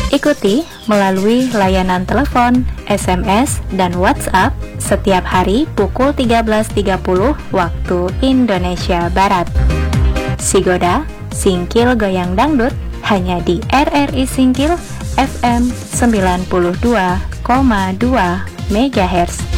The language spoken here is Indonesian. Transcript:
Ikuti melalui layanan telepon, SMS, dan WhatsApp setiap hari pukul 13.30 waktu Indonesia Barat. Sigoda, Singkil Goyang Dangdut, hanya di RRI Singkil FM 92,2 MHz.